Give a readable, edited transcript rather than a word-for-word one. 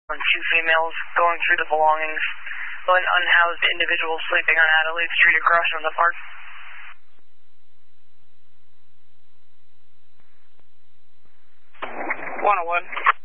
and two females going through the belongings of an unhoused individual sleeping on Adelaide Street across from the park. 101.